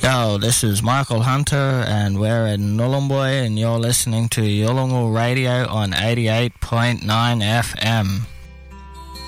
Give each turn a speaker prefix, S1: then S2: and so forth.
S1: Yo, this is Michael Hunter, and we're in Nhulunbuy, and you're listening to Yolngu Radio on 88.9 FM.